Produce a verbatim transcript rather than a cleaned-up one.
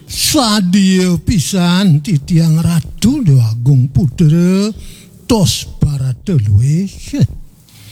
Sadio pisan titiang ratu Dewa Agung Putra tos para telue